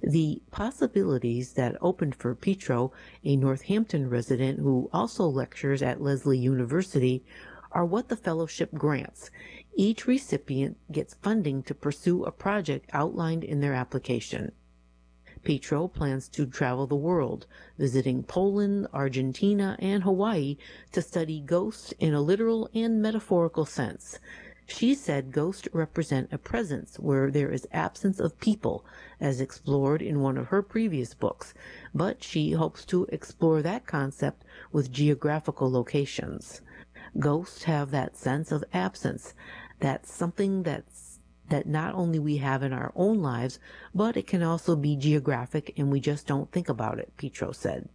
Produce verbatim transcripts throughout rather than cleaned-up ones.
The possibilities that opened for Petro, a Northampton resident who also lectures at Lesley University, are what the fellowship grants. Each recipient gets funding to pursue a project outlined in their application. Petro plans to travel the world, visiting Poland, Argentina, and Hawaii to study ghosts in a literal and metaphorical sense. She said ghosts represent a presence where there is absence of people, as explored in one of her previous books, but she hopes to explore that concept with geographical locations. Ghosts have that sense of absence. That's something that's that not only we have in our own lives, but it can also be geographic and we just don't think about it, Petro said.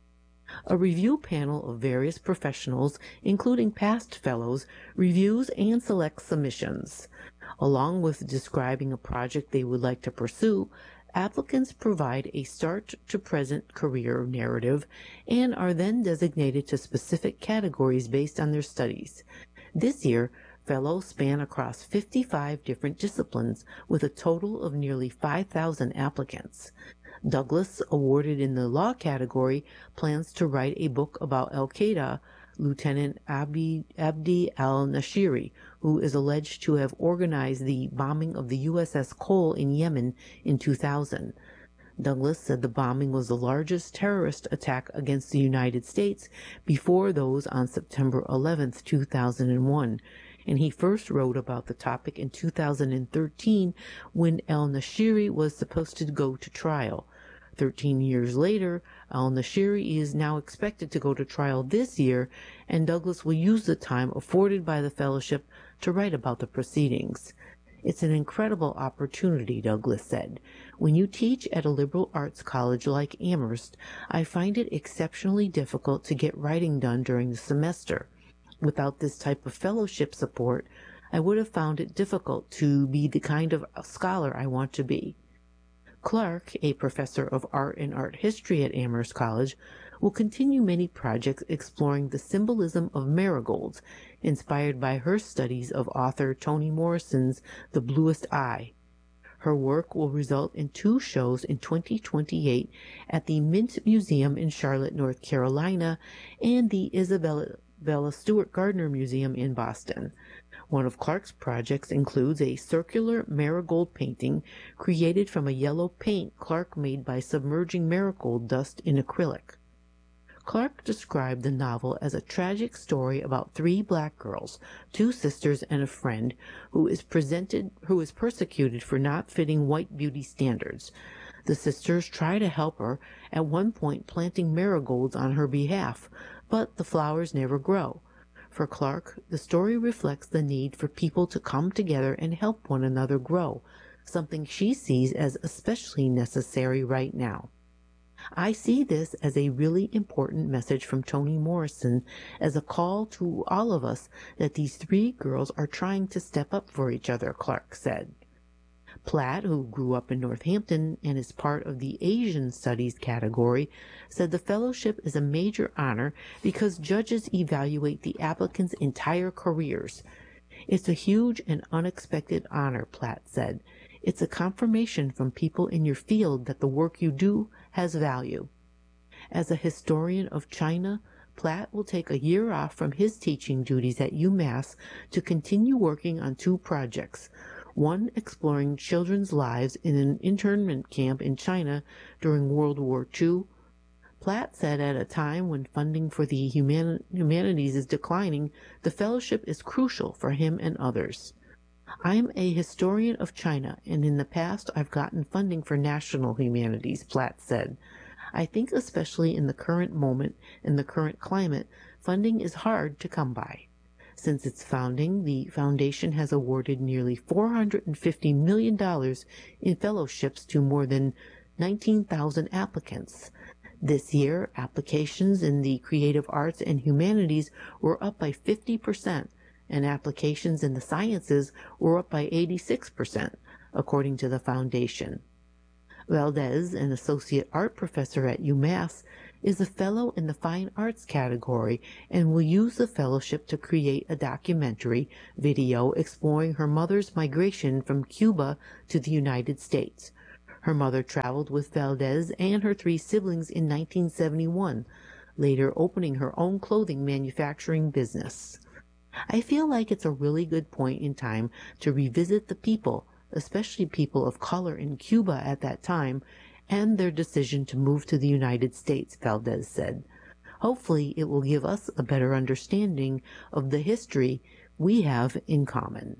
A review panel of various professionals, including past fellows, reviews and selects submissions. Along with describing a project they would like to pursue, applicants provide a start-to-present career narrative and are then designated to specific categories based on their studies. This year, fellows span across fifty-five different disciplines with a total of nearly five thousand applicants. Douglas, awarded in the law category, plans to write a book about Al-Qaeda Lieutenant Abdi, Abdi al-Nashiri, who is alleged to have organized the bombing of the U S S Cole in Yemen in two thousand. Douglas said the bombing was the largest terrorist attack against the United States before those on September eleventh, two thousand one, and he first wrote about the topic in two thousand thirteen when al-Nashiri was supposed to go to trial. Thirteen years later, al-Nashiri is now expected to go to trial this year, and Douglas will use the time afforded by the fellowship to write about the proceedings. It's an incredible opportunity, Douglas said. When you teach at a liberal arts college like Amherst, I find it exceptionally difficult to get writing done during the semester. Without this type of fellowship support, I would have found it difficult to be the kind of scholar I want to be. Clark, a professor of art and art history at Amherst College, will continue many projects exploring the symbolism of marigolds, inspired by her studies of author Toni Morrison's The Bluest Eye. Her work will result in two shows in twenty twenty-eight at the Mint Museum in Charlotte, North Carolina, and the Isabella Bella Stewart Gardner Museum in Boston. One of Clark's projects includes a circular marigold painting created from a yellow paint Clark made by submerging marigold dust in acrylic. Clark described the novel as a tragic story about three black girls, two sisters and a friend, who is presented who is persecuted for not fitting white beauty standards. The sisters try to help her, at one point planting marigolds on her behalf, but the flowers never grow. For Clark, the story reflects the need for people to come together and help one another grow, something she sees as especially necessary right now. I see this as a really important message from Toni Morrison, as a call to all of us that these three girls are trying to step up for each other, Clark said. Platt, who grew up in Northampton and is part of the Asian Studies category, said the fellowship is a major honor because judges evaluate the applicants' entire careers. It's a huge and unexpected honor, Platt said. It's a confirmation from people in your field that the work you do has value. As a historian of China, Platt will take a year off from his teaching duties at UMass to continue working on two projects, one exploring children's lives in an internment camp in China during World War Two. Platt said at a time when funding for the human humanities is declining, the fellowship is crucial for him and others. I'm a historian of China, and in the past I've gotten funding for national humanities, Platt said. I think especially in the current moment, in the current climate, funding is hard to come by. Since its founding, the foundation has awarded nearly four hundred fifty million dollars in fellowships to more than nineteen thousand applicants. This year, applications in the creative arts and humanities were up by fifty percent, and applications in the sciences were up by eighty-six percent, according to the foundation. Valdez, an associate art professor at UMass, is a fellow in the fine arts category and will use the fellowship to create a documentary video exploring her mother's migration from Cuba to the United States. Her mother traveled with Valdez and her three siblings in nineteen seventy-one, later opening her own clothing manufacturing business. I feel like it's a really good point in time to revisit the people, especially people of color in Cuba at that time, and their decision to move to the United States, Valdez said. Hopefully it will give us a better understanding of the history we have in common.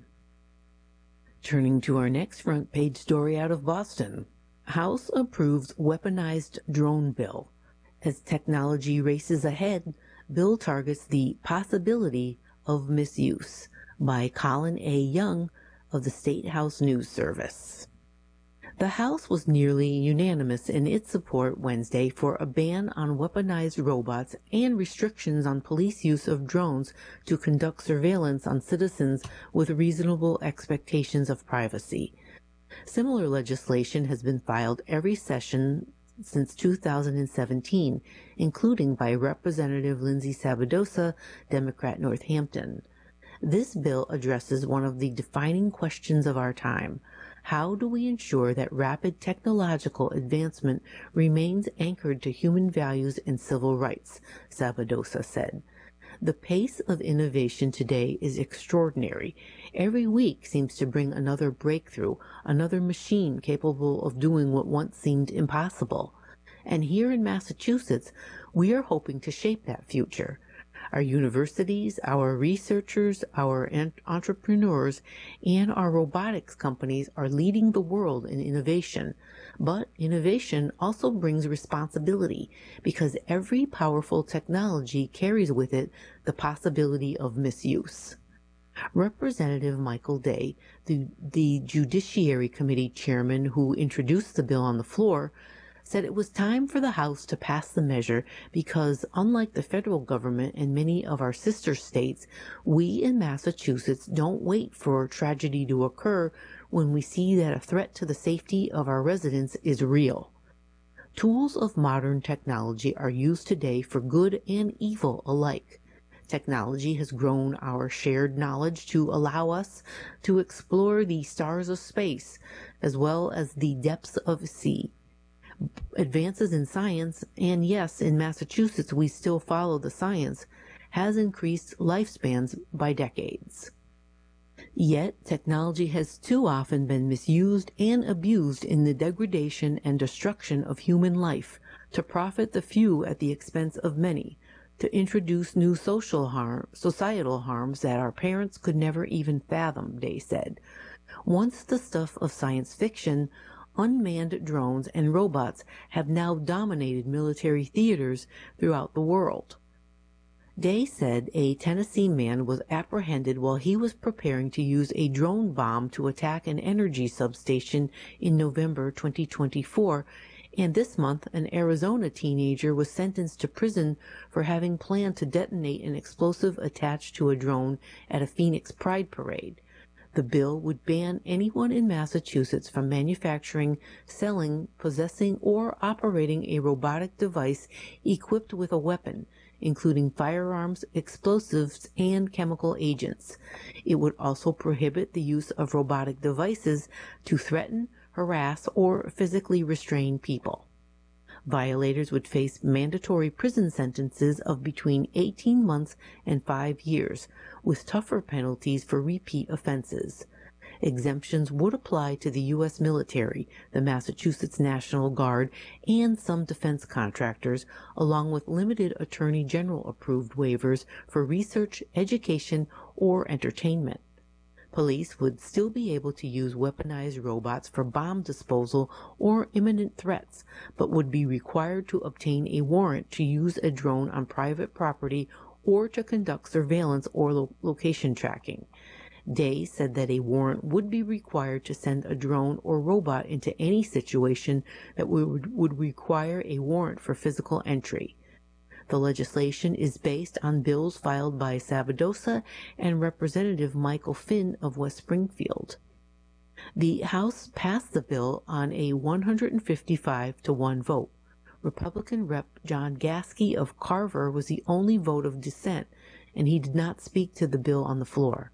Turning to our next front page story out of Boston. House approves weaponized drone bill. As technology races ahead, bill targets the possibility of misuse by Colin A. Young of the State House News Service. The House was nearly unanimous in its support Wednesday for a ban on weaponized robots and restrictions on police use of drones to conduct surveillance on citizens with reasonable expectations of privacy. Similar legislation has been filed every session since two thousand seventeen, including by Representative Lindsay Sabadosa, Democrat Northampton. This bill addresses one of the defining questions of our time. How do we ensure that rapid technological advancement remains anchored to human values and civil rights? Sabadosa said. The pace of innovation today is extraordinary. Every week seems to bring another breakthrough, another machine capable of doing what once seemed impossible. And here in Massachusetts, we are hoping to shape that future. Our universities, our researchers, our entrepreneurs, and our robotics companies are leading the world in innovation. But innovation also brings responsibility, because every powerful technology carries with it the possibility of misuse. Representative Michael Day, the, the Judiciary Committee chairman who introduced the bill on the floor, said it was time for the House to pass the measure because, unlike the federal government and many of our sister states, we in Massachusetts don't wait for tragedy to occur when we see that a threat to the safety of our residents is real. Tools of modern technology are used today for good and evil alike. Technology has grown our shared knowledge to allow us to explore the stars of space as well as the depths of the sea. Advances in science, and yes, in Massachusetts we still follow the science, has increased lifespans by decades. Yet, technology has too often been misused and abused in the degradation and destruction of human life, to profit the few at the expense of many, to introduce new social harm, societal harms that our parents could never even fathom, Day said. Once the stuff of science fiction, unmanned drones and robots have now dominated military theaters throughout the world. Day said a Tennessee man was apprehended while he was preparing to use a drone bomb to attack an energy substation in November twenty twenty-four, and this month an Arizona teenager was sentenced to prison for having planned to detonate an explosive attached to a drone at a Phoenix Pride parade. The bill would ban anyone in Massachusetts from manufacturing, selling, possessing, or operating a robotic device equipped with a weapon, including firearms, explosives, and chemical agents. It would also prohibit the use of robotic devices to threaten, harass, or physically restrain people. Violators would face mandatory prison sentences of between eighteen months and five years, with tougher penalties for repeat offenses. Exemptions would apply to the U S military, the Massachusetts National Guard, and some defense contractors, along with limited Attorney General approved waivers for research, education, or entertainment. Police would still be able to use weaponized robots for bomb disposal or imminent threats, but would be required to obtain a warrant to use a drone on private property or to conduct surveillance or lo- location tracking. Day said that a warrant would be required to send a drone or robot into any situation that would, would require a warrant for physical entry. The legislation is based on bills filed by Sabadosa and Representative Michael Finn of West Springfield. The House passed the bill on a one hundred fifty-five to one vote. Republican Rep John Gasky of Carver was the only vote of dissent, and he did not speak to the bill on the floor.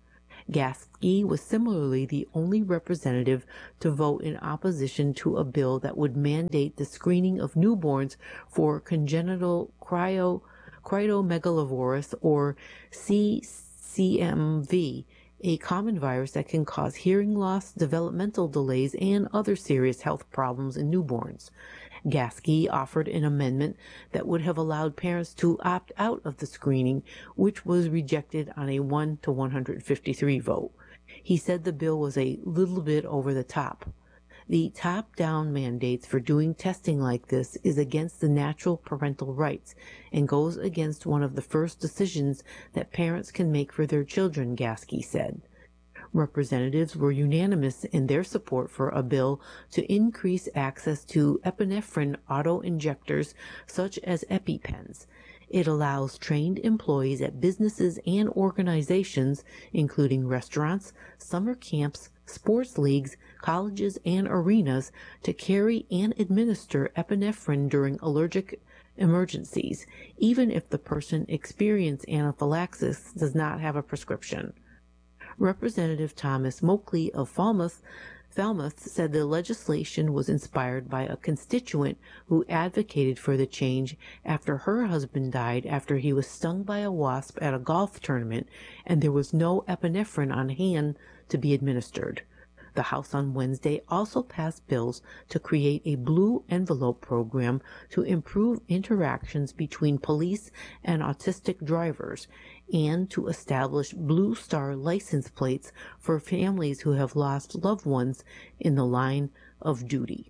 Gasky was similarly the only representative to vote in opposition to a bill that would mandate the screening of newborns for congenital cryo, cytomegalovirus, or C C M V, a common virus that can cause hearing loss, developmental delays, and other serious health problems in newborns. Gasky offered an amendment that would have allowed parents to opt out of the screening, which was rejected on a one to one hundred fifty-three vote. He said the bill was a little bit over the top. The top-down mandates for doing testing like this is against the natural parental rights and goes against one of the first decisions that parents can make for their children, Gasky said. Representatives were unanimous in their support for a bill to increase access to epinephrine auto-injectors such as EpiPens. It allows trained employees at businesses and organizations, including restaurants, summer camps, sports leagues, colleges, and arenas, to carry and administer epinephrine during allergic emergencies, even if the person experiencing anaphylaxis does not have a prescription. Representative Thomas Moakley of Falmouth, Falmouth said the legislation was inspired by a constituent who advocated for the change after her husband died after he was stung by a wasp at a golf tournament and there was no epinephrine on hand to be administered. The House on Wednesday also passed bills to create a blue envelope program to improve interactions between police and autistic drivers and to establish Blue Star license plates for families who have lost loved ones in the line of duty.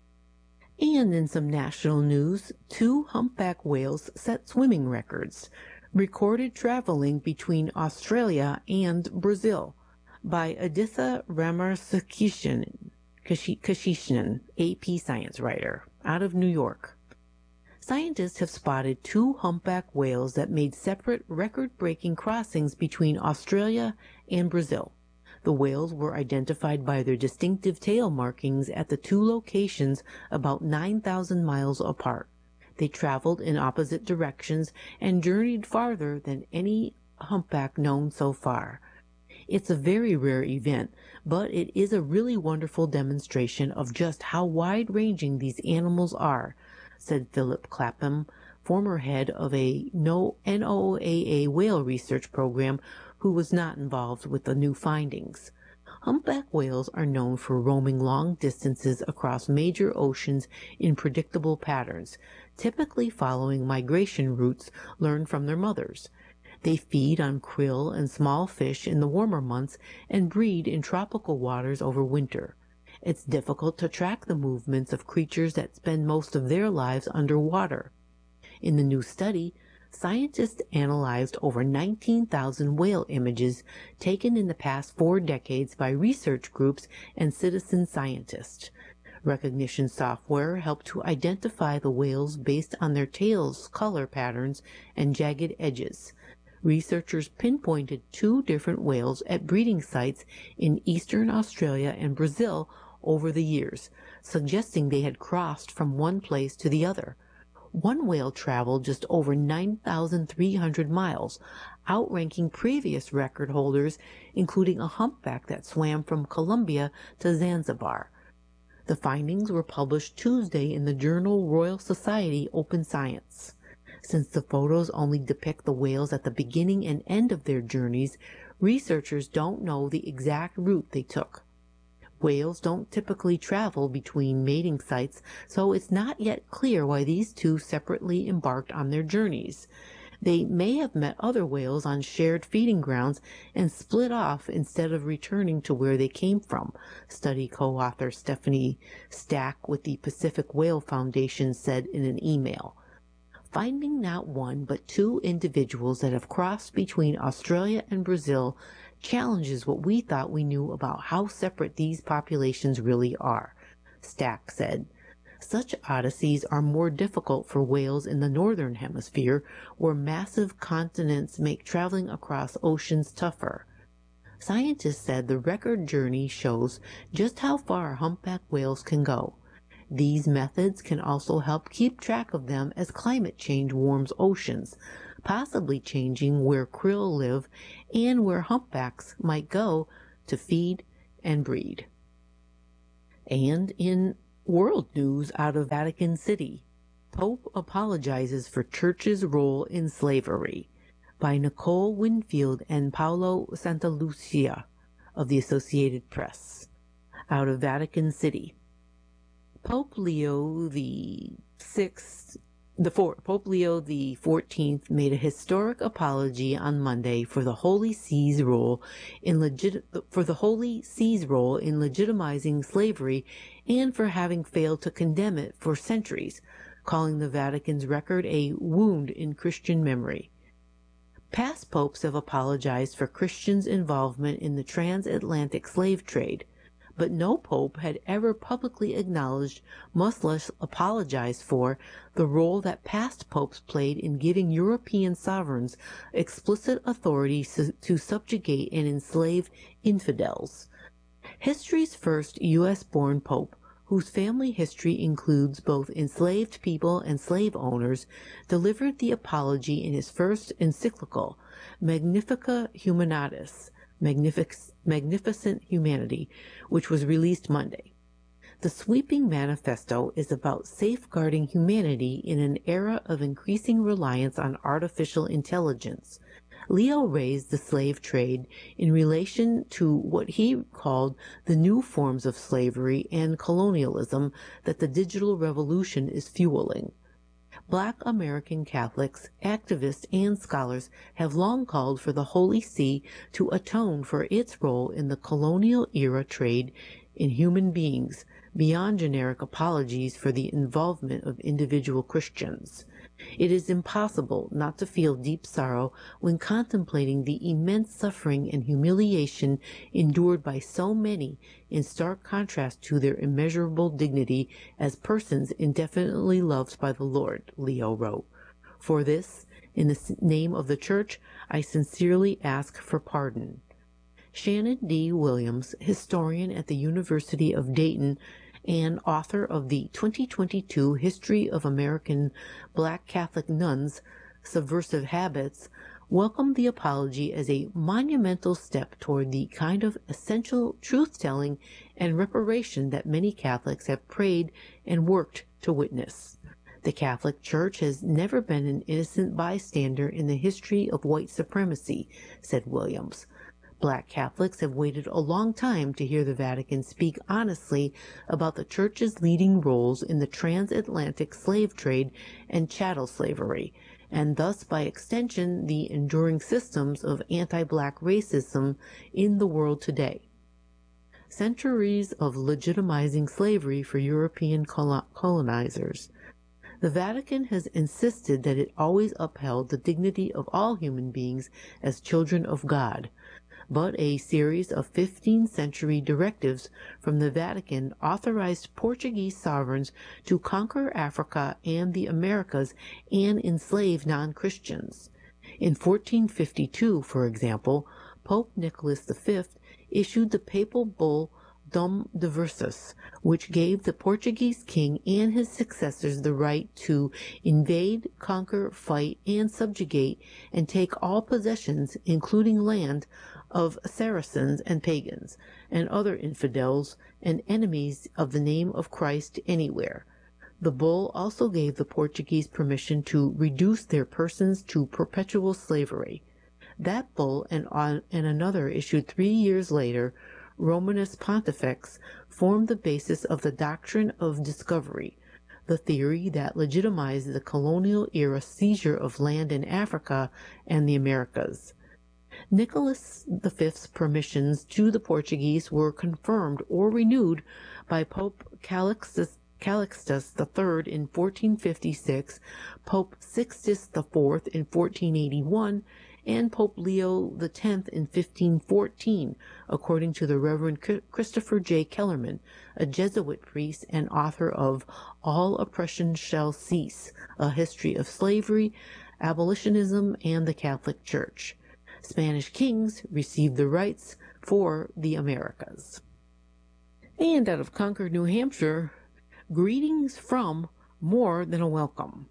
And in some national news, two humpback whales set swimming records, recorded traveling between Australia and Brazil, by Aditha Ramasakishan, Kashishan, A P science writer, out of New York. Scientists have spotted two humpback whales that made separate record-breaking crossings between Australia and Brazil. The whales were identified by their distinctive tail markings at the two locations about nine thousand miles apart. They traveled in opposite directions and journeyed farther than any humpback known so far. It's a very rare event, but it is a really wonderful demonstration of just how wide-ranging these animals are, said Philip Clapham, former head of a N O A A whale research program who was not involved with the new findings. Humpback whales are known for roaming long distances across major oceans in predictable patterns, typically following migration routes learned from their mothers. They feed on krill and small fish in the warmer months and breed in tropical waters over winter. It's difficult to track the movements of creatures that spend most of their lives underwater. In the new study, scientists analyzed over nineteen thousand whale images taken in the past four decades by research groups and citizen scientists. Recognition software helped to identify the whales based on their tails' color patterns and jagged edges. Researchers pinpointed two different whales at breeding sites in eastern Australia and Brazil over the years, suggesting they had crossed from one place to the other. One whale traveled just over nine thousand three hundred miles, outranking previous record holders, including a humpback that swam from Colombia to Zanzibar. The findings were published Tuesday in the journal Royal Society Open Science. Since the photos only depict the whales at the beginning and end of their journeys, researchers don't know the exact route they took. Whales don't typically travel between mating sites, so it's not yet clear why these two separately embarked on their journeys. They may have met other whales on shared feeding grounds and split off instead of returning to where they came from, study co-author Stephanie Stack with the Pacific Whale Foundation said in an email. Finding not one but two individuals that have crossed between Australia and Brazil challenges what we thought we knew about how separate these populations really are, Stack said. Such odysseys are more difficult for whales in the northern hemisphere, where massive continents make traveling across oceans tougher. Scientists said the record journey shows just how far humpback whales can go. These methods can also help keep track of them as climate change warms oceans, possibly changing where krill live and where humpbacks might go to feed and breed. And in world news out of Vatican City, Pope apologizes for Church's role in slavery, by Nicole Winfield and Paolo Santalucia of the Associated Press, out of Vatican City. Pope Leo the Sixth, the four, Pope Leo the Fourteenth made a historic apology on Monday for the Holy See's role in legit for the Holy See's role in legitimizing slavery, and for having failed to condemn it for centuries, calling the Vatican's record a wound in Christian memory. Past popes have apologized for Christians' involvement in the transatlantic slave trade, but no pope had ever publicly acknowledged, much less apologized for, the role that past popes played in giving European sovereigns explicit authority to subjugate and enslave infidels. History's first U S-born pope, whose family history includes both enslaved people and slave owners, delivered the apology in his first encyclical, Magnificat Humanitas, Magnific- Magnificent Humanity, which was released Monday. The sweeping manifesto is about safeguarding humanity in an era of increasing reliance on artificial intelligence. Leo raised the slave trade in relation to what he called the new forms of slavery and colonialism that the digital revolution is fueling. Black American Catholics, activists, and scholars have long called for the Holy See to atone for its role in the colonial-era trade in human beings, beyond generic apologies for the involvement of individual Christians. It is impossible not to feel deep sorrow when contemplating the immense suffering and humiliation endured by so many, in stark contrast to their immeasurable dignity as persons indefinitely loved by the Lord, Leo wrote. For this, in the name of the Church, I sincerely ask for pardon. Shannon D. Williams, historian at the University of Dayton and author of the twenty twenty-two History of American Black Catholic Nuns, Subversive Habits, welcomed the apology as a monumental step toward the kind of essential truth-telling and reparation that many Catholics have prayed and worked to witness. The Catholic Church has never been an innocent bystander in the history of white supremacy, said Williams. Black Catholics have waited a long time to hear the Vatican speak honestly about the Church's leading roles in the transatlantic slave trade and chattel slavery, and thus by extension the enduring systems of anti-Black racism in the world today. Centuries of legitimizing slavery for European colonizers. The Vatican has insisted that it always upheld the dignity of all human beings as children of God, but a series of fifteenth century directives from the Vatican authorized Portuguese sovereigns to conquer Africa and the Americas and enslave non-Christians. In fourteen fifty-two, for example, Pope Nicholas the Fifth issued the papal bull Dom Diversus, which gave the Portuguese king and his successors the right to invade, conquer, fight, and subjugate, and take all possessions, including land, of Saracens and pagans, and other infidels and enemies of the name of Christ anywhere. The bull also gave the Portuguese permission to reduce their persons to perpetual slavery. That bull and, on, and another issued three years later, Romanus Pontifex, formed the basis of the doctrine of discovery, the theory that legitimized the colonial-era seizure of land in Africa and the Americas. Nicholas the Fifth's permissions to the Portuguese were confirmed or renewed by Pope Calixtus, Calixtus the Third in fourteen fifty-six, Pope Sixtus the Fourth in fourteen eighty-one, and Pope Leo the Tenth in fifteen fourteen, according to the Reverend Christopher J. Kellerman, a Jesuit priest and author of All Oppression Shall Cease, A History of Slavery, Abolitionism, and the Catholic Church. Spanish kings received the rights for the Americas. And out of Concord, New Hampshire, greetings from More Than a Welcome.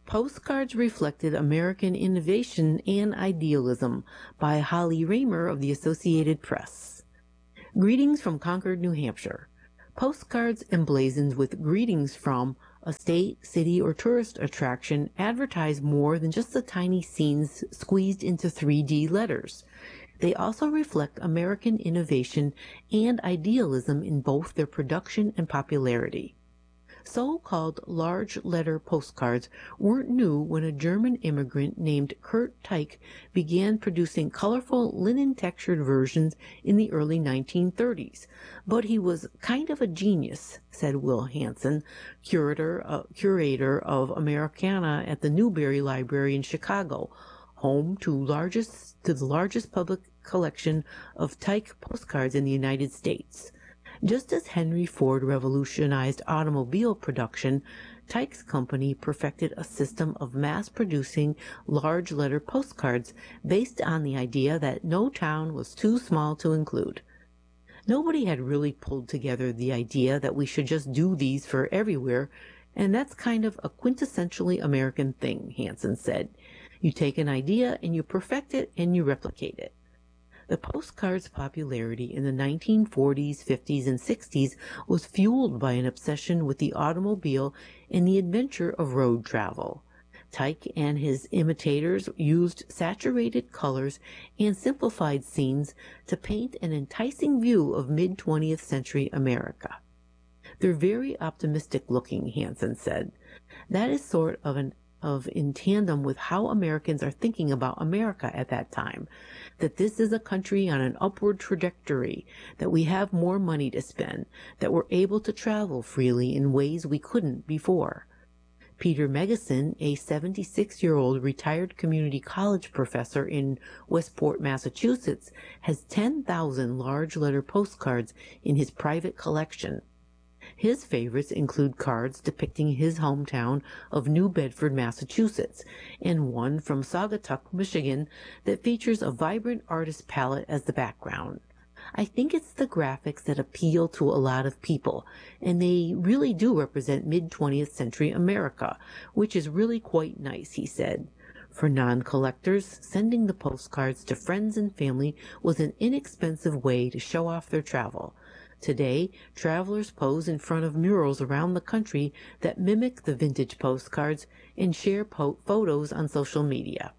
Postcards Reflected American Innovation and Idealism by Holly Raymer of the Associated Press. Greetings from Concord, New Hampshire. Postcards emblazoned with greetings from a state, city, or tourist attraction advertise more than just the tiny scenes squeezed into three D letters. They also reflect American innovation and idealism in both their production and popularity. So-called large-letter postcards weren't new when a German immigrant named Kurt Teich began producing colorful linen-textured versions in the early nineteen thirties. But he was kind of a genius, said Will Hansen, curator, uh, curator of Americana at the Newberry Library in Chicago, home to, largest, to the largest public collection of Teich postcards in the United States. Just as Henry Ford revolutionized automobile production, Teich's company perfected a system of mass-producing large-letter postcards based on the idea that no town was too small to include. Nobody had really pulled together the idea that we should just do these for everywhere, and that's kind of a quintessentially American thing, Hansen said. You take an idea and you perfect it and you replicate it. The postcard's popularity in the nineteen forties, fifties, and sixties was fueled by an obsession with the automobile and the adventure of road travel. Teich and his imitators used saturated colors and simplified scenes to paint an enticing view of mid-twentieth century America. They're very optimistic looking, Hansen said. That is sort of an of in tandem with how Americans are thinking about America at that time, that this is a country on an upward trajectory, that we have more money to spend, that we're able to travel freely in ways we couldn't before. Peter Megison, a seventy-six-year-old retired community college professor in Westport, Massachusetts, has ten thousand large-letter postcards in his private collection. His favorites include cards depicting his hometown of New Bedford, Massachusetts, and one from Saugatuck, Michigan, that features a vibrant artist palette as the background. I think it's the graphics that appeal to a lot of people, and they really do represent mid-twentieth century America, which is really quite nice, he said. For non-collectors, sending the postcards to friends and family was an inexpensive way to show off their travel. Today, travelers pose in front of murals around the country that mimic the vintage postcards and share po- photos on social media.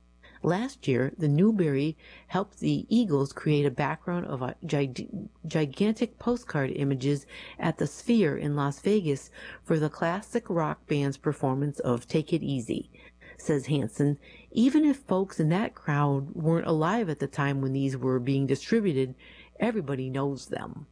Last year, the Newberry helped the Eagles create a background of a gig- gigantic postcard images at the Sphere in Las Vegas for the classic rock band's performance of Take It Easy. Says Hansen, even if folks in that crowd weren't alive at the time when these were being distributed, everybody knows them.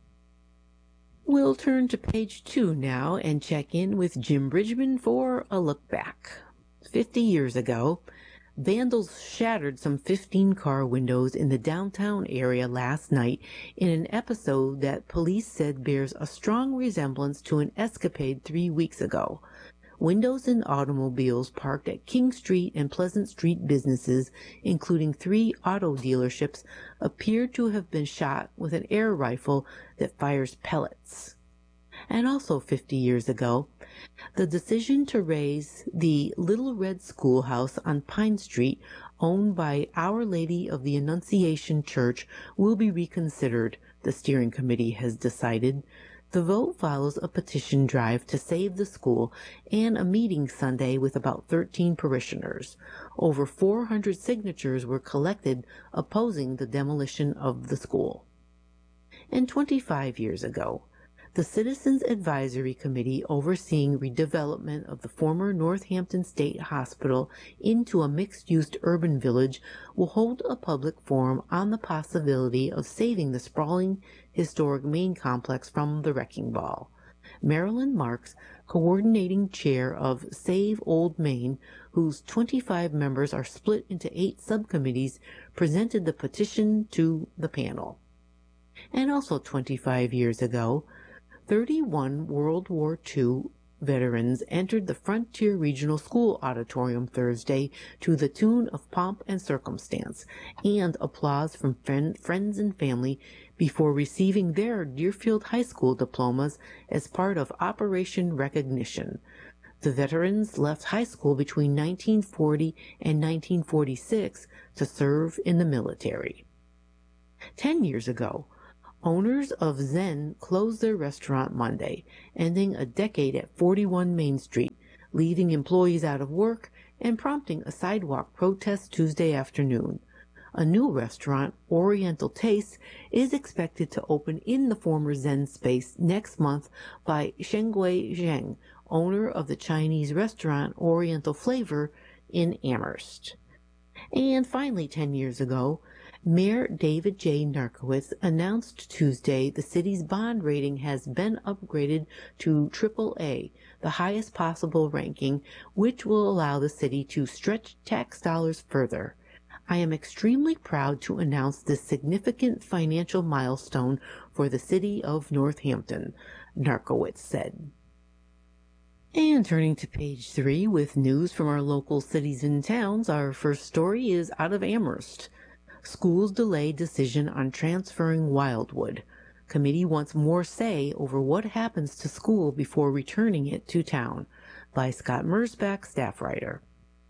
We'll turn to page two now and check in with Jim Bridgman for a look back. Fifty years ago, vandals shattered some fifteen car windows in the downtown area last night in an episode that police said bears a strong resemblance to an escapade three weeks ago. Windows in automobiles parked at King Street and Pleasant Street businesses, including three auto dealerships, appeared to have been shot with an air rifle that fires pellets. And also fifty years ago, the decision to raise the Little Red Schoolhouse on Pine Street, owned by Our Lady of the Annunciation Church, will be reconsidered, the steering committee has decided. The vote follows a petition drive to save the school and a meeting Sunday with about thirteen parishioners. Over four hundred signatures were collected opposing the demolition of the school. And twenty-five years ago, the Citizens Advisory Committee overseeing redevelopment of the former Northampton State Hospital into a mixed-use urban village will hold a public forum on the possibility of saving the sprawling historic Main complex from the wrecking ball. Marilyn Marks, coordinating chair of Save Old Main, whose twenty-five members are split into eight subcommittees, presented the petition to the panel. And also twenty-five years ago, thirty-one World War Two veterans entered the Frontier Regional School Auditorium Thursday to the tune of Pomp and Circumstance and applause from friend, friends and family before receiving their Deerfield High School diplomas as part of Operation Recognition. The veterans left high school between nineteen forty and nineteen forty-six to serve in the military. Ten years ago, owners of Zen closed their restaurant Monday, ending a decade at forty-one Main Street, leaving employees out of work and prompting a sidewalk protest Tuesday afternoon. A new restaurant, Oriental Taste, is expected to open in the former Zen space next month by Shengui Zheng, owner of the Chinese restaurant Oriental Flavor in Amherst. And finally, ten years ago, Mayor David J. Narkowitz announced Tuesday the city's bond rating has been upgraded to triple A, the highest possible ranking, which will allow the city to stretch tax dollars further. I am extremely proud to announce this significant financial milestone for the city of Northampton, Narkowitz said. And turning to page three with news from our local cities and towns, our first story is out of Amherst. Schools delay decision on transferring Wildwood. Committee wants more say over what happens to school before returning it to town. By Scott Mersbach, staff writer.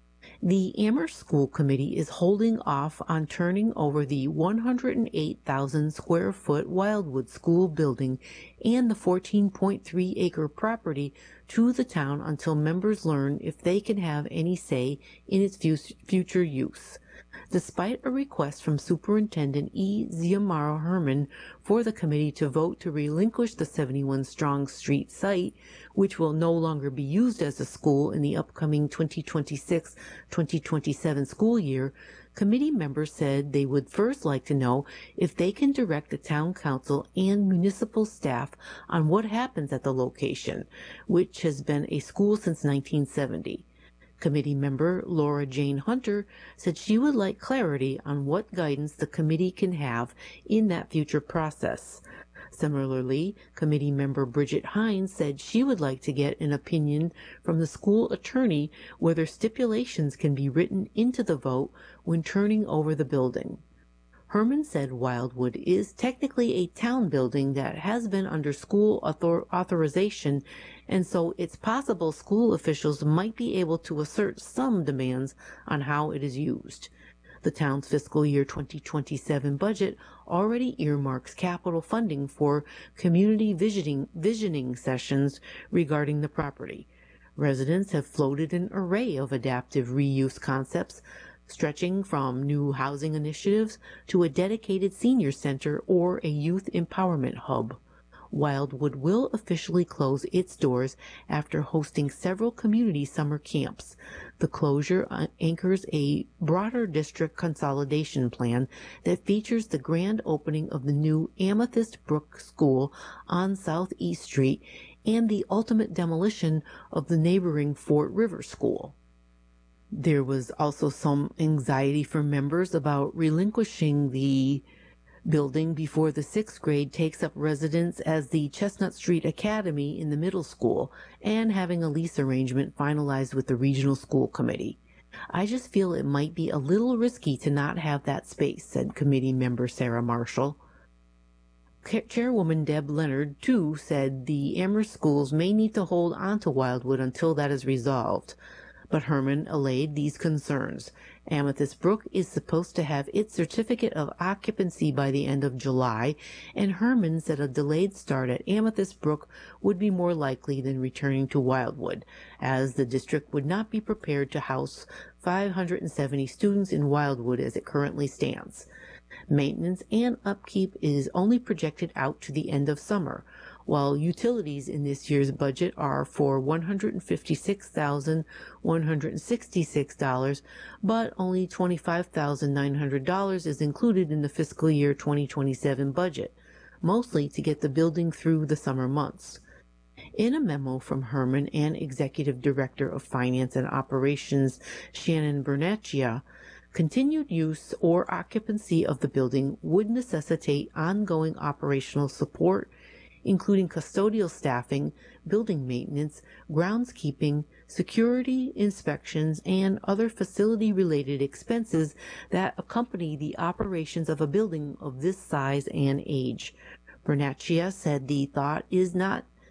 The Amherst School Committee is holding off on turning over the one hundred eight thousand square foot Wildwood School building and the fourteen point three acre property to the town until members learn if they can have any say in its future use. Despite a request from Superintendent E. Xiomara Herman for the committee to vote to relinquish the seventy-one Strong Street site, which will no longer be used as a school in the upcoming twenty twenty-six twenty twenty-seven school year, committee members said they would first like to know if they can direct the town council and municipal staff on what happens at the location, which has been a school since nineteen seventy. Committee member Laura Jane Hunter said she would like clarity on what guidance the committee can have in that future process. Similarly, committee member Bridget Hines said she would like to get an opinion from the school attorney whether stipulations can be written into the vote when turning over the building. Herman said Wildwood is technically a town building that has been under school author- authorization, and so it's possible school officials might be able to assert some demands on how it is used. The town's fiscal year twenty twenty-seven budget already earmarks capital funding for community visioning, visioning sessions regarding the property. Residents have floated an array of adaptive reuse concepts, stretching from new housing initiatives to a dedicated senior center or a youth empowerment hub. Wildwood will officially close its doors after hosting several community summer camps. The closure anchors a broader district consolidation plan that features the grand opening of the new Amethyst Brook School on Southeast Street and the ultimate demolition of the neighboring Fort River School. There was also some anxiety from members about relinquishing the building before the sixth grade takes up residence as the Chestnut Street Academy in the middle school and having a lease arrangement finalized with the regional school committee. I just feel it might be a little risky to not have that space, said committee member Sarah Marshall. Chairwoman Deb Leonard, too, said the Amherst schools may need to hold on to Wildwood until that is resolved. But Herman allayed these concerns. Amethyst Brook is supposed to have its certificate of occupancy by the end of July, and Herman said a delayed start at Amethyst Brook would be more likely than returning to Wildwood, as the district would not be prepared to house five hundred seventy students in Wildwood as it currently stands. Maintenance and upkeep is only projected out to the end of summer, while utilities in this year's budget are for one hundred fifty-six thousand one hundred sixty-six dollars, but only twenty-five thousand nine hundred dollars is included in the fiscal year twenty twenty-seven budget, mostly to get the building through the summer months. In a memo from Herman and Executive Director of Finance and Operations Shannon Bernaccia, continued use or occupancy of the building would necessitate ongoing operational support, including custodial staffing, building maintenance, groundskeeping, security inspections, and other facility-related expenses that accompany the operations of a building of this size and age. Bernaccia said the thought is not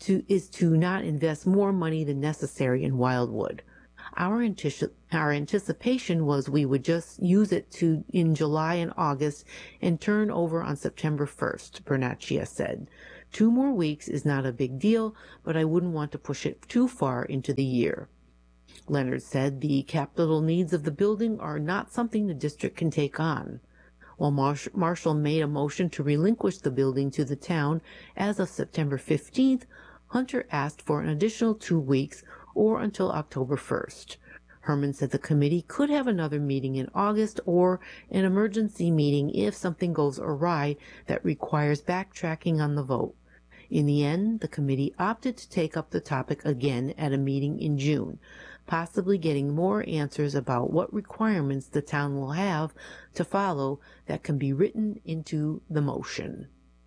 to, is to not invest more money than necessary in Wildwood. Our, antici- our anticipation was we would just use it to in July and August and turn over on September first, Bernaccia said. Two more weeks is not a big deal, but I wouldn't want to push it too far into the year. Leonard said the capital needs of the building are not something the district can take on. While Marsh- Marshall made a motion to relinquish the building to the town as of September fifteenth, Hunter asked for an additional two weeks or until October first. Herman said the committee could have another meeting in August or an emergency meeting if something goes awry that requires backtracking on the vote. In the end, the committee opted to take up the topic again at a meeting in June, possibly getting more answers about what requirements the town will have to follow that can be written into the motion.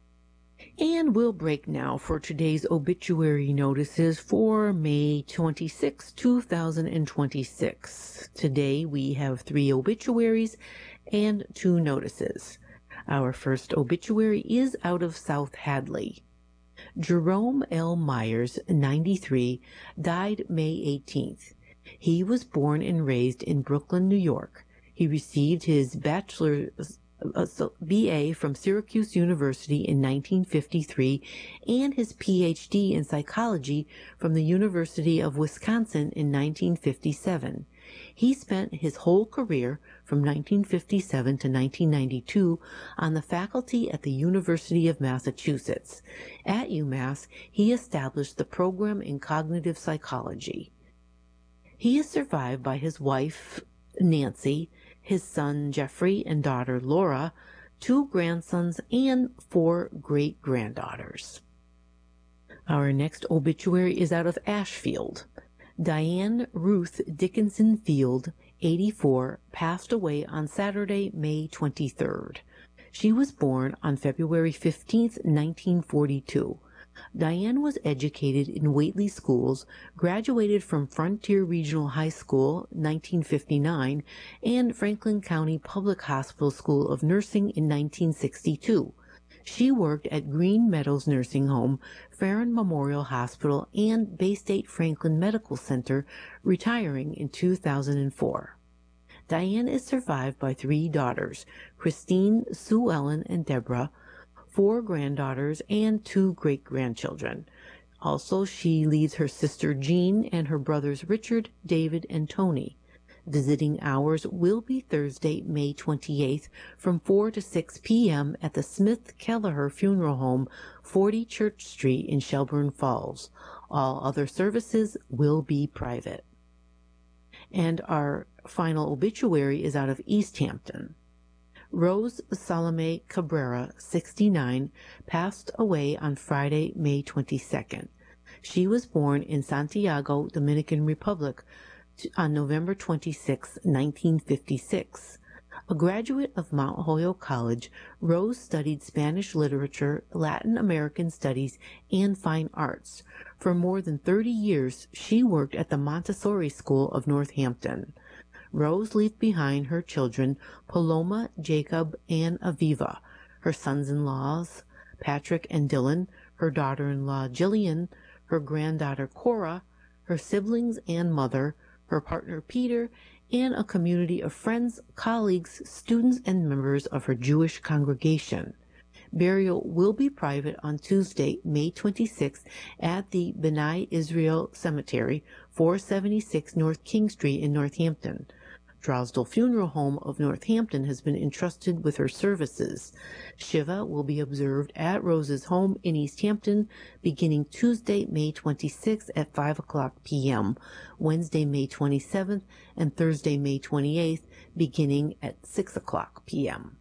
And we'll break now for today's obituary notices for May twenty-sixth, two thousand twenty-six. Today we have three obituaries and two notices. Our first obituary is out of South Hadley. Jerome L. Myers, ninety-three, died May eighteenth. He was born and raised in Brooklyn, New York. He received his bachelor's uh, B A from Syracuse University in nineteen fifty-three and his P H D in psychology from the University of Wisconsin in nineteen fifty-seven. He spent his whole career from nineteen fifty-seven to nineteen ninety-two on the faculty at the University of Massachusetts. At UMass, he established the program in cognitive psychology. He is survived by his wife, Nancy, his son, Jeffrey, and daughter, Laura, two grandsons, and four great-granddaughters. Our next obituary is out of Ashfield. Diane Ruth Dickinson Field, eighty-four, passed away on Saturday, May twenty-third. She was born on February fifteenth, nineteen forty-two. Diane was educated in Whately schools, graduated from Frontier Regional High School, nineteen fifty-nine, and Franklin County Public Hospital School of Nursing in nineteen sixty-two. She worked at Green Meadows Nursing Home, Farron Memorial Hospital, and Bay State Franklin Medical Center, retiring in two thousand four. Diane is survived by three daughters, Christine, Sue Ellen, and Deborah, four granddaughters, and two great-grandchildren. Also, she leaves her sister Jean and her brothers Richard, David, and Tony. Visiting hours will be Thursday, May twenty-eighth, from four to six p.m. at the Smith Kelleher Funeral Home, forty Church Street in Shelburne Falls. All other services will be private. And our final obituary is out of East Hampton. Rose Salome Cabrera, sixty-nine, passed away on Friday, May twenty-second. She was born in Santiago, Dominican Republic, on November twenty-sixth, nineteen fifty-six. A graduate of Mount Holyoke College, Rose studied Spanish literature, Latin American studies, and fine arts. For more than thirty years, she worked at the Montessori School of Northampton. Rose left behind her children, Paloma, Jacob, and Aviva, her sons-in-laws, Patrick and Dylan, her daughter-in-law, Jillian, her granddaughter, Cora, her siblings and mother, her partner, Peter, and a community of friends, colleagues, students, and members of her Jewish congregation. Burial will be private on Tuesday, May twenty-sixth, at the B'nai Israel Cemetery, four seventy-six North King Street in Northampton. Drosdale Funeral Home of Northampton has been entrusted with her services. Shiva will be observed at Rose's home in East Hampton beginning Tuesday, May twenty-sixth at five o'clock p.m., Wednesday, May twenty-seventh, and Thursday, May twenty-eighth, beginning at six o'clock p.m.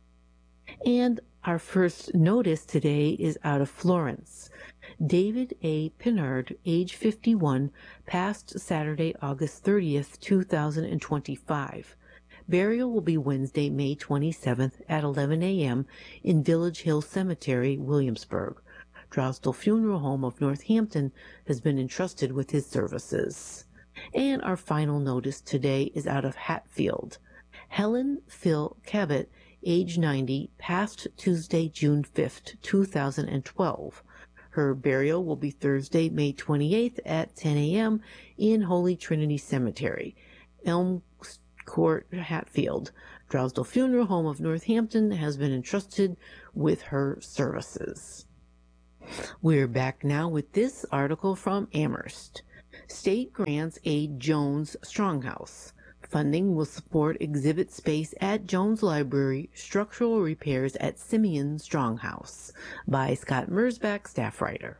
And our first notice today is out of Florence. David A. Pinard, age fifty-one, passed Saturday, August thirtieth, two thousand twenty-five. Burial will be Wednesday, May twenty-seventh at eleven a.m. in Village Hill Cemetery, Williamsburg. Drosdale Funeral Home of Northampton has been entrusted with his services. And our final notice today is out of Hatfield. Helen Phil Cabot, age ninety, passed Tuesday, June fifth, two thousand twelve. Her burial will be Thursday, May twenty-eighth at ten a.m. in Holy Trinity Cemetery, Elm Court, Hatfield. Drowsdale Funeral Home of Northampton has been entrusted with her services. We're back now with this article from Amherst. State grants aid Jones Stronghouse. Funding will support exhibit space at Jones Library, structural repairs at Simeon Stronghouse, by Scott Mersbach, staff writer.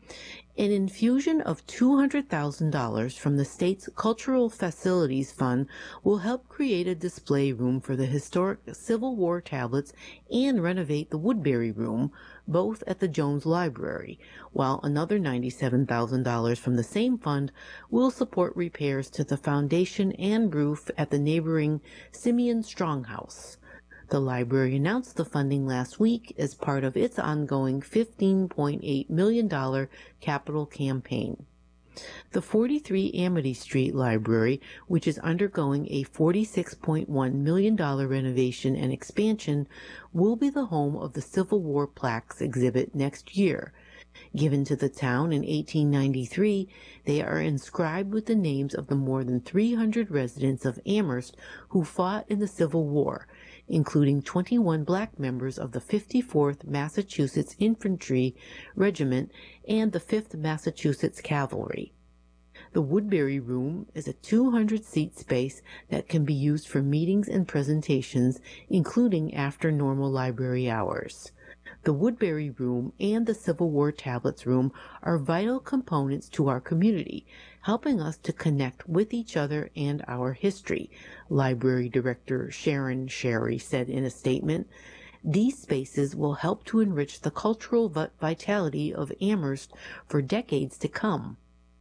An infusion of two hundred thousand dollars from the state's Cultural Facilities Fund will help create a display room for the historic Civil War tablets and renovate the Woodbury Room, both at the Jones Library, while another ninety-seven thousand dollars from the same fund will support repairs to the foundation and roof at the neighboring Simeon Stronghouse. The library announced the funding last week as part of its ongoing fifteen point eight million dollars capital campaign. The forty-three Amity Street Library, which is undergoing a forty-six point one million dollars renovation and expansion, will be the home of the Civil War plaques exhibit next year. Given to the town in eighteen ninety-three, they are inscribed with the names of the more than three hundred residents of Amherst who fought in the Civil War, including twenty-one black members of the fifty-fourth Massachusetts Infantry Regiment and the fifth Massachusetts Cavalry. The Woodbury Room is a two hundred seat space that can be used for meetings and presentations, including after normal library hours. The Woodbury Room and the Civil War Tablets Room are vital components to our community, helping us to connect with each other and our history, Library Director Sharon Sherry said in a statement. These spaces will help to enrich the cultural vitality of Amherst for decades to come.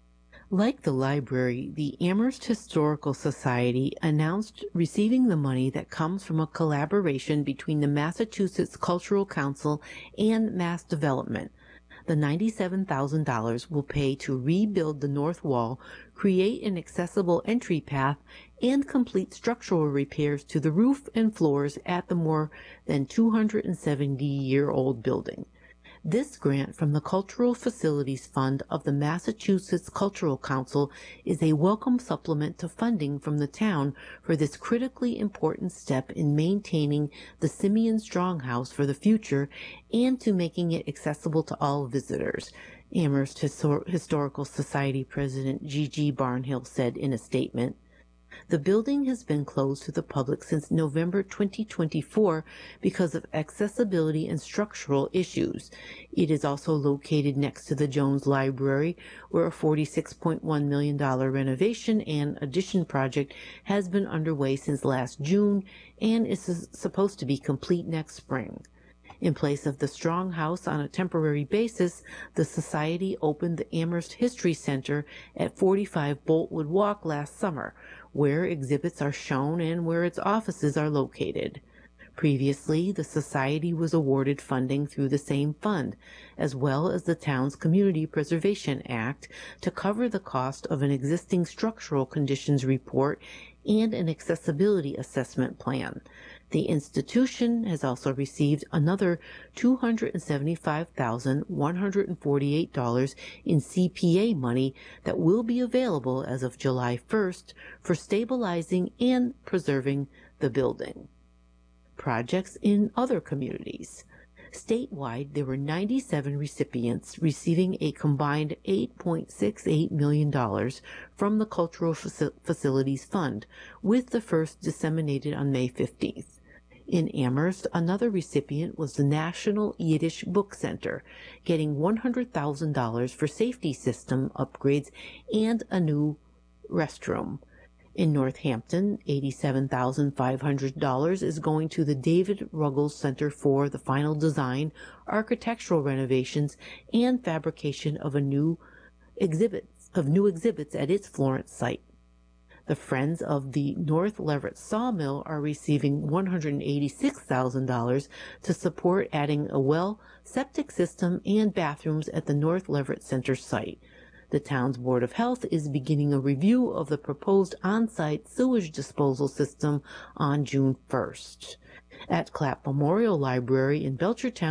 Like the library, the Amherst Historical Society announced receiving the money that comes from a collaboration between the Massachusetts Cultural Council and Mass Development. The ninety-seven thousand dollars will pay to rebuild the north wall, create an accessible entry path, and complete structural repairs to the roof and floors at the more than two hundred seventy-year-old building. This grant from the Cultural Facilities Fund of the Massachusetts Cultural Council is a welcome supplement to funding from the town for this critically important step in maintaining the Simeon Stronghouse for the future and to making it accessible to all visitors, Amherst Histor- Historical Society President Gigi Barnhill said in a statement. The building has been closed to the public since November twenty twenty-four because of accessibility and structural issues. It is also located next to the Jones Library, where a forty-six point one million dollars renovation and addition project has been underway since last June and is supposed to be complete next spring. In place of the Strong House on a temporary basis, the Society opened the Amherst History Center at forty-five Boltwood Walk last summer, where exhibits are shown and where its offices are located. Previously, the Society was awarded funding through the same fund, as well as the town's Community Preservation Act, to cover the cost of an existing structural conditions report and an accessibility assessment plan. The institution has also received another two hundred seventy-five thousand one hundred forty-eight dollars in C P A money that will be available as of July first for stabilizing and preserving the building. Projects in other communities. Statewide, there were ninety-seven recipients receiving a combined eight point six eight million dollars from the Cultural Faci- Facilities Fund, with the first disseminated on May fifteenth. In Amherst, another recipient was the National Yiddish Book Center, getting one hundred thousand dollars for safety system upgrades and a new restroom. In Northampton, eighty-seven thousand five hundred dollars is going to the David Ruggles Center for the final design, architectural renovations, and fabrication of a new exhibits of new exhibits at its Florence site. The Friends of the North Leverett Sawmill are receiving one hundred eighty-six thousand dollars to support adding a well, septic system, and bathrooms at the North Leverett Center site. The town's Board of Health is beginning a review of the proposed on-site sewage disposal system on June first. At Clapp Memorial Library in Belchertown,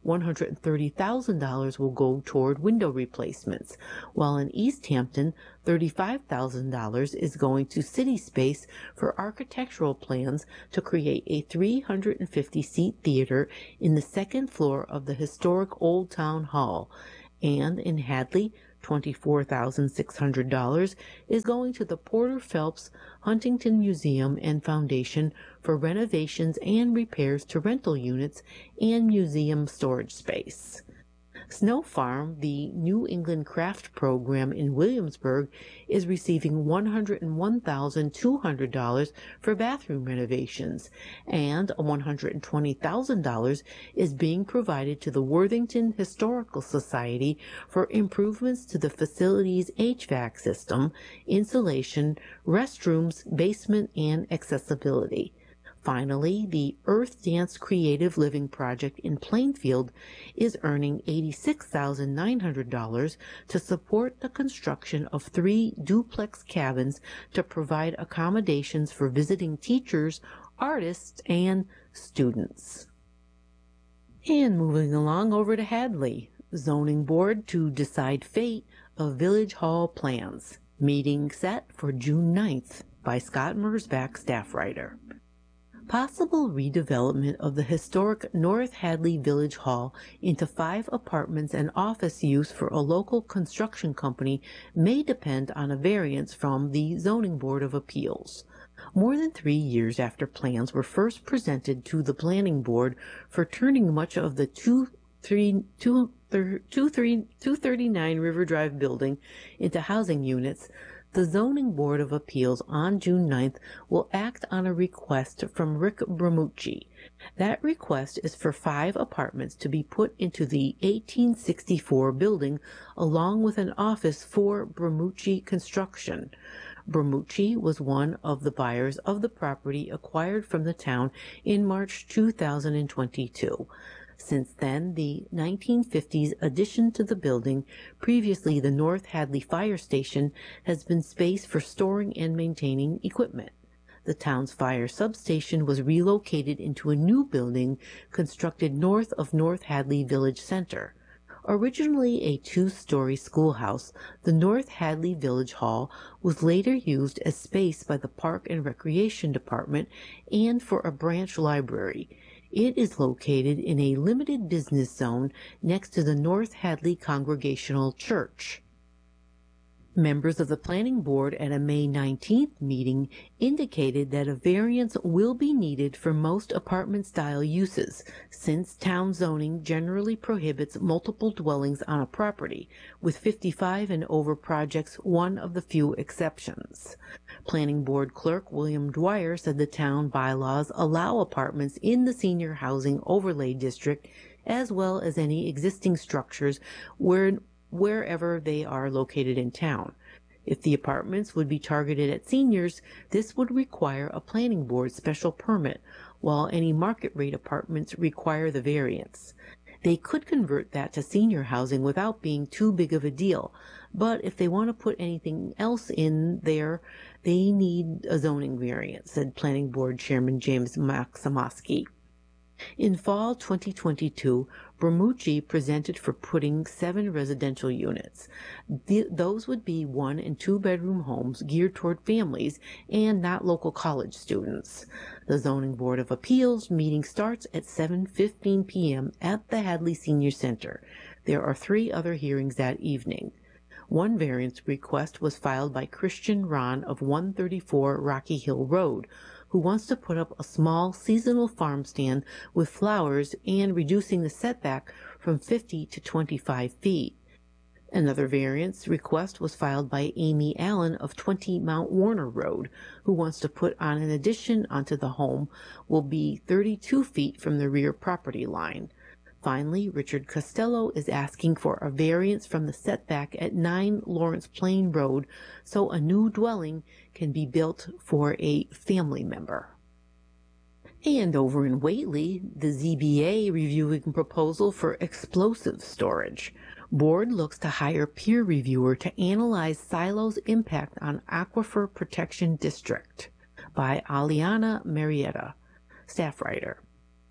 one hundred thirty thousand dollars will go toward window replacements, while in East Hampton, thirty-five thousand dollars is going to City Space for architectural plans to create a three hundred fifty seat theater in the second floor of the historic Old Town Hall. And in Hadley, twenty-four thousand six hundred dollars is going to the Porter Phelps Huntington Museum and Foundation for renovations and repairs to rental units and museum storage space. Snow Farm, the New England Craft Program in Williamsburg, is receiving one hundred one thousand two hundred dollars for bathroom renovations, and one hundred twenty thousand dollars is being provided to the Worthington Historical Society for improvements to the facility's H V A C system, insulation, restrooms, basement, and accessibility. Finally, the Earth Dance Creative Living Project in Plainfield is earning eighty-six thousand nine hundred dollars to support the construction of three duplex cabins to provide accommodations for visiting teachers, artists, and students. And moving along over to Hadley, Zoning Board to decide fate of Village Hall plans. Meeting set for June ninth by Scott Mersbach, staff writer. Possible redevelopment of the historic North Hadley Village Hall into five apartments and office use for a local construction company may depend on a variance from the Zoning Board of Appeals. More than three years after plans were first presented to the Planning Board for turning much of the two thirty-nine River Drive building into housing units, the Zoning Board of Appeals on June ninth will act on a request from Rick Bramucci. That request is for five apartments to be put into the eighteen sixty-four building, along with an office for Bramucci Construction. Bramucci was one of the buyers of the property acquired from the town in March two thousand twenty-two. Since then, the nineteen fifties addition to the building, previously the North Hadley Fire Station, has been space for storing and maintaining equipment. The town's fire substation was relocated into a new building constructed north of North Hadley Village Center. Originally a two-story schoolhouse, the North Hadley Village Hall was later used as space by the Park and Recreation Department and for a branch library. It is located in a limited business zone next to the North Hadley Congregational Church. Members of the Planning Board at a May nineteenth meeting indicated that a variance will be needed for most apartment-style uses, since town zoning generally prohibits multiple dwellings on a property, with fifty-five and over projects one of the few exceptions. Planning Board Clerk William Dwyer said the town bylaws allow apartments in the Senior Housing Overlay District, as well as any existing structures where wherever they are located in town. If the apartments would be targeted at seniors, this would require a planning board special permit, while any market rate apartments require the variance. They could convert that to senior housing without being too big of a deal, but if they want to put anything else in there, they need a zoning variance, said Planning Board Chairman James Maximowski. In fall twenty twenty-two, Bramucci presented for putting seven residential units. The, those would be one and two bedroom homes geared toward families and not local college students. The Zoning Board of Appeals meeting starts at seven fifteen p m at the Hadley Senior Center. There are three other hearings that evening. One variance request was filed by Christian Ron of one thirty-four Rocky Hill Road, who wants to put up a small seasonal farm stand with flowers and reducing the setback from fifty to twenty-five feet. Another variance request was filed by Amy Allen of twenty Mount Warner Road, who wants to put on an addition onto the home will be thirty-two feet from the rear property line. Finally, Richard Costello is asking for a variance from the setback at nine Lawrence Plain Road so a new dwelling can be built for a family member. And over in Whately, the Z B A reviewing proposal for explosive storage. Board looks to hire peer reviewer to analyze silos' impact on Aquifer Protection District by Aliana Marietta, staff writer.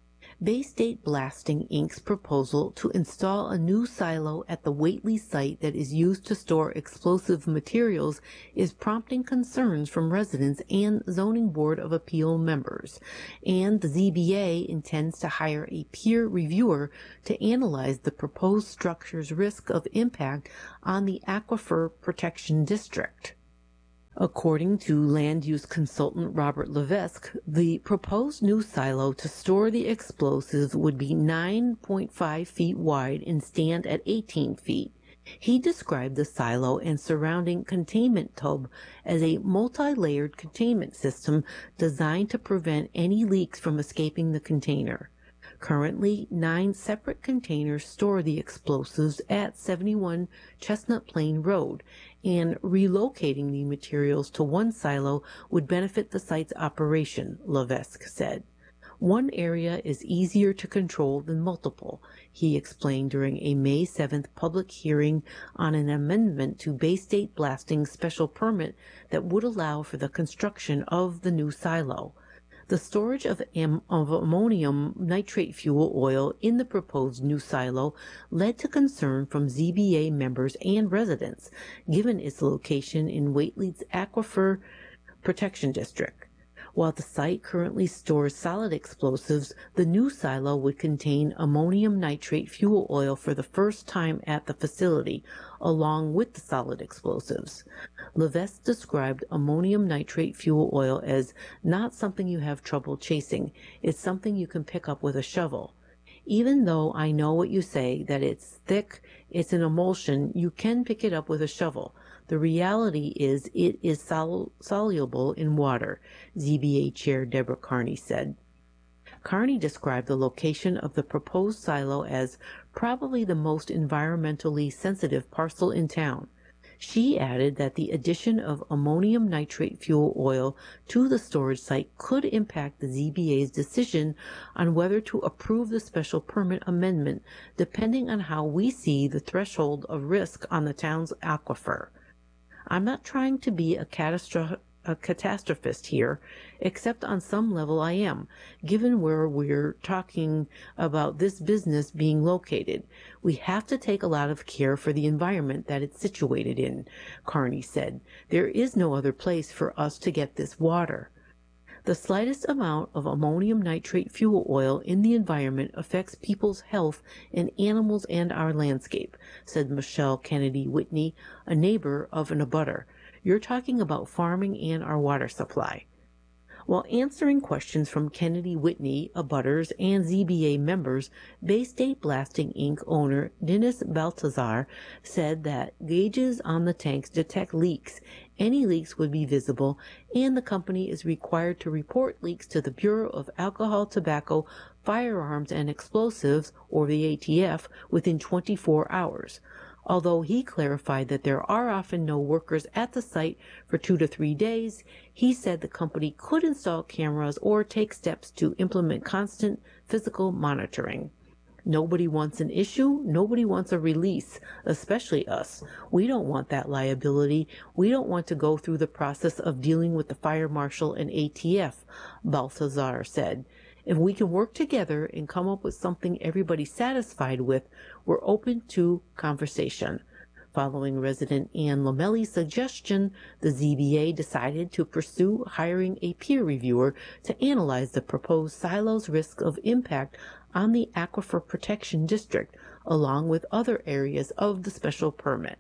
Bay State Blasting Incorporated's proposal to install a new silo at the Whately site that is used to store explosive materials is prompting concerns from residents and Zoning Board of Appeal members, and the Z B A intends to hire a peer reviewer to analyze the proposed structure's risk of impact on the Aquifer Protection District. According to land use consultant Robert Levesque, the proposed new silo to store the explosives would be nine point five feet wide and stand at eighteen feet. He described the silo and surrounding containment tub as a multi-layered containment system designed to prevent any leaks from escaping the container. Currently, nine separate containers store the explosives at seventy-one Chestnut Plain Road, and relocating the materials to one silo would benefit the site's operation, Levesque said. One area is easier to control than multiple, he explained during a May seventh public hearing on an amendment to Bay State Blasting's special permit that would allow for the construction of the new silo. The storage of, am- of ammonium nitrate fuel oil in the proposed new silo led to concern from Z B A members and residents, given its location in Whately's Aquifer Protection District. While the site currently stores solid explosives, the new silo would contain ammonium nitrate fuel oil for the first time at the facility, along with the solid explosives. Levesque described ammonium nitrate fuel oil as not something you have trouble chasing. It's something you can pick up with a shovel. Even though I know what you say, that it's thick, it's an emulsion, you can pick it up with a shovel. The reality is it is sol- soluble in water, Z B A Chair Deborah Carney said. Carney described the location of the proposed silo as probably the most environmentally sensitive parcel in town. She added that the addition of ammonium nitrate fuel oil to the storage site could impact the Z B A's decision on whether to approve the special permit amendment, depending on how we see the threshold of risk on the town's aquifer. I'm not trying to be a catastrophe a catastrophist here, except on some level I am, given where we're talking about this business being located. We have to take a lot of care for the environment that it's situated in, Carney said. There is no other place for us to get this water. The slightest amount of ammonium nitrate fuel oil in the environment affects people's health and animals and our landscape, said Michelle Kennedy Whitney, a neighbor of an abutter. You're talking about farming and our water supply. While answering questions from Kennedy Whitney, abutters, and Z B A members, Bay State Blasting Incorporated owner Dennis Baltazar said that gauges on the tanks detect leaks. Any leaks would be visible, and the company is required to report leaks to the Bureau of Alcohol, Tobacco, Firearms, and Explosives, or the A T F, within twenty-four hours. Although he clarified that there are often no workers at the site for two to three days, he said the company could install cameras or take steps to implement constant physical monitoring. Nobody wants an issue. Nobody wants a release, especially us. We don't want that liability. We don't want to go through the process of dealing with the fire marshal and A T F, Balthazar said. If we can work together and come up with something everybody's satisfied with, we're open to conversation. Following resident Ann Lamelli's suggestion, the Z B A decided to pursue hiring a peer reviewer to analyze the proposed silo's risk of impact on the Aquifer Protection District, along with other areas of the special permit.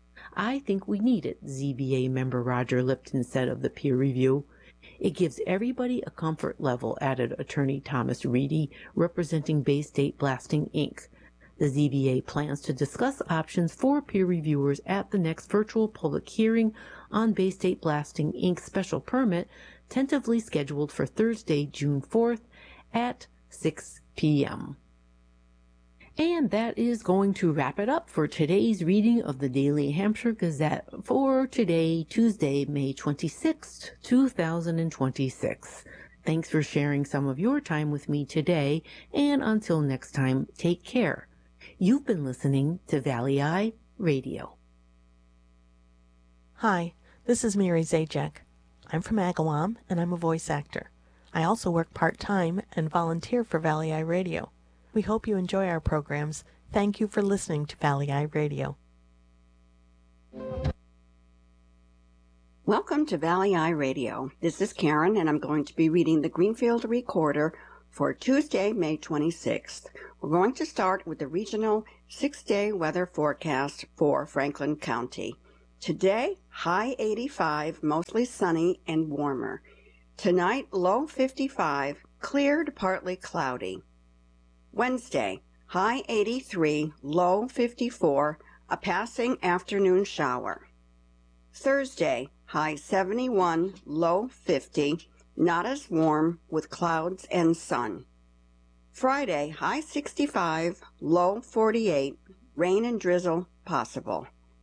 I think we need it, Z B A member Roger Lipton said of the peer review. It gives everybody a comfort level, added attorney Thomas Reedy, representing Bay State Blasting Incorporated. The Z B A plans to discuss options for peer reviewers at the next virtual public hearing on Bay State Blasting Incorporated's special permit, tentatively scheduled for Thursday, June fourth at six p.m. And that is going to wrap it up for today's reading of the Daily Hampshire Gazette for today, Tuesday, May twenty-sixth, two thousand twenty-six. Thanks for sharing some of your time with me today, and until next time, take care. You've been listening to Valley Eye Radio. Hi, this is Mary Zajac. I'm from Agawam, and I'm a voice actor. I also work part-time and volunteer for Valley Eye Radio. We hope you enjoy our programs. Thank you for listening to Valley Eye Radio. Welcome to Valley Eye Radio. This is Karen, and I'm going to be reading the Greenfield Recorder for Tuesday, May twenty-sixth. We're going to start with the regional six-day weather forecast for Franklin County. Today, high eighty-five, mostly sunny and warmer. Tonight, low fifty-five, clear to partly cloudy. Wednesday, high eighty-three, low fifty-four, a passing afternoon shower. Thursday, high seventy-one, low fifty, not as warm with clouds and sun. Friday, high sixty-five, low forty-eight, rain and drizzle possible.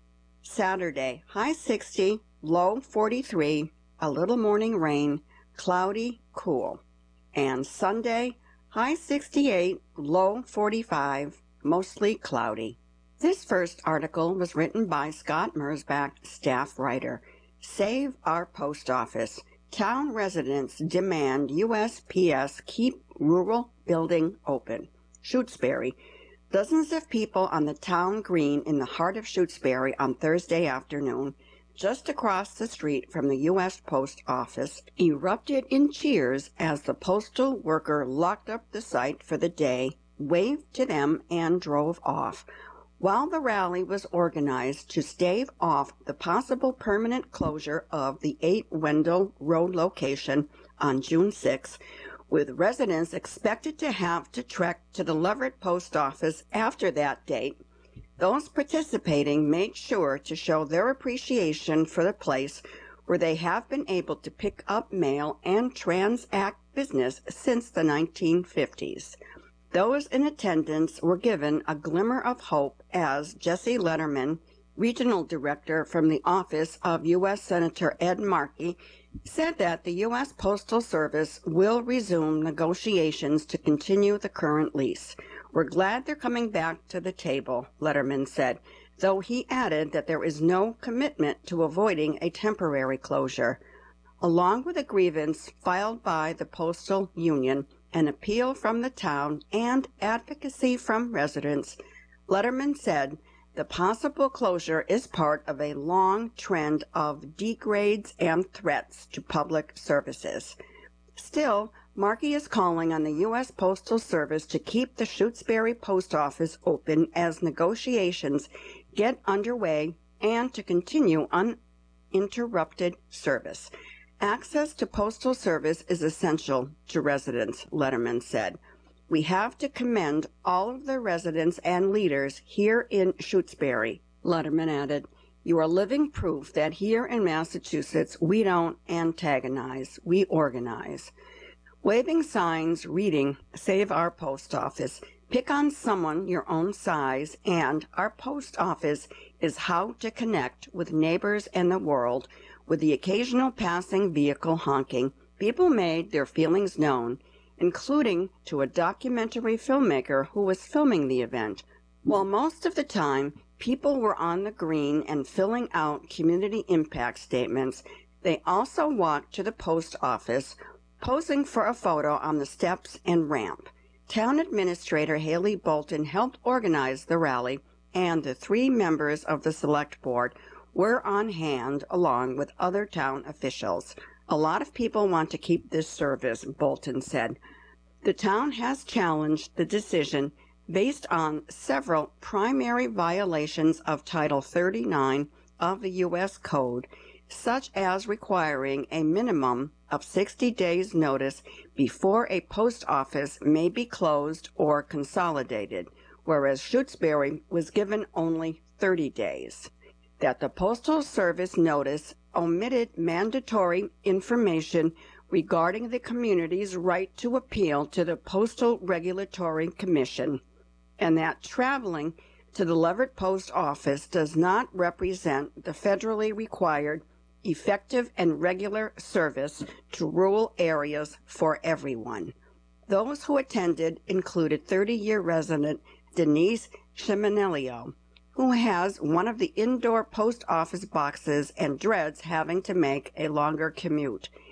Saturday, high sixty, low forty-three, a little morning rain, cloudy, cool. And Sunday, high sixty-eight, low forty-five, mostly cloudy. This first article was written by Scott Merzbach, staff writer. Save our post office. Town residents demand U S P S keep rural building open. Shutesbury. Dozens of people on the town green in the heart of Shutesbury on Thursday afternoon, just across the street from the U S Post Office, erupted in cheers as the postal worker locked up the site for the day, waved to them, and drove off. While the rally was organized to stave off the possible permanent closure of the eight Wendell Road location on June sixth, with residents expected to have to trek to the Leverett Post Office after that date, those participating made sure to show their appreciation for the place where they have been able to pick up mail and transact business since the nineteen fifties. Those in attendance were given a glimmer of hope as Jesse Letterman, regional director from the office of U S Senator Ed Markey, said that the U S Postal Service will resume negotiations to continue the current lease. We're glad they're coming back to the table, Letterman said, though he added that there is no commitment to avoiding a temporary closure. Along with a grievance filed by the Postal Union, an appeal from the town, and advocacy from residents, Letterman said the possible closure is part of a long trend of degrades and threats to public services. Still, Markey is calling on the U S Postal Service to keep the Shutesbury Post Office open as negotiations get underway and to continue uninterrupted service. Access to postal service is essential to residents, Letterman said. We have to commend all of the residents and leaders here in Shutesbury, Letterman added. You are living proof that here in Massachusetts we don't antagonize, we organize. Waving signs reading, Save Our Post Office, pick on someone your own size, and Our Post Office is how to connect with neighbors and the world. With the occasional passing vehicle honking, people made their feelings known, including to a documentary filmmaker who was filming the event. While most of the time people were on the green and filling out community impact statements, they also walked to the post office, posing for a photo on the steps and ramp. Town Administrator Haley Bolton helped organize the rally, and the three members of the Select Board were on hand along with other town officials. A lot of people want to keep this service, Bolton said. The town has challenged the decision based on several primary violations of Title thirty-nine of the U S Code, such as requiring a minimum of sixty days notice before a post office may be closed or consolidated, whereas Shutesbury was given only thirty days. That the Postal Service notice omitted mandatory information regarding the community's right to appeal to the Postal Regulatory Commission, and that traveling to the Leverett Post Office does not represent the federally required effective and regular service to rural areas for everyone. Those who attended included thirty-year resident Denise Chiminelio, who has one of the indoor post office boxes and dreads having to make a longer commute.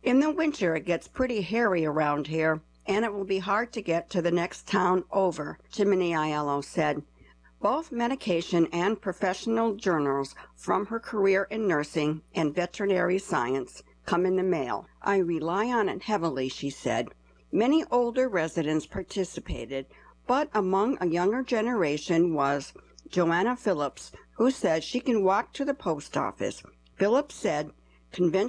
In the winter, it gets pretty hairy around here, and it will be hard to get to the next town over, Jiminy Aiello said. Both medication and professional journals from her career in nursing and veterinary science come in the mail. I rely on it heavily, she said. Many older residents participated, but among a younger generation was Joanna Phillips, who said she can walk to the post office. Phillips said conventional